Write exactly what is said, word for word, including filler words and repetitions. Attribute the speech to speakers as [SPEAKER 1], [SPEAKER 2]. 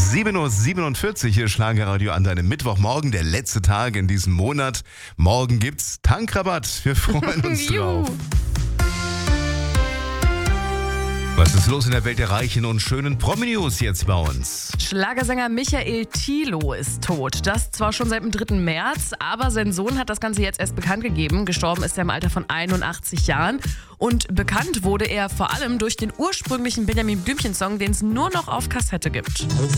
[SPEAKER 1] sieben Uhr siebenundvierzig hier Schlagerradio an deinem Mittwochmorgen, der letzte Tag in diesem Monat. Morgen gibt's Tankrabatt. Wir freuen uns drauf. Was ist los in der Welt der reichen und schönen Promi-News jetzt bei uns?
[SPEAKER 2] Schlagersänger Michael Thielo ist tot. Das zwar schon seit dem dritten März, aber sein Sohn hat das Ganze jetzt erst bekannt gegeben. Gestorben ist er im Alter von einundachtzig Jahren. Und bekannt wurde er vor allem durch den ursprünglichen Benjamin Blümchen-Song, den es nur noch auf Kassette gibt.
[SPEAKER 3] Es